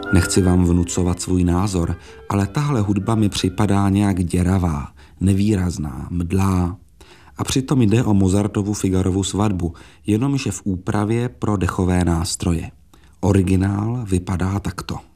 Nechci vám vnucovat svůj názor, ale tahle hudba mi připadá nějak děravá, nevýrazná, mdlá. A přitom jde o Mozartovu Figarovu svatbu, jenomže v úpravě pro dechové nástroje. Originál vypadá takto.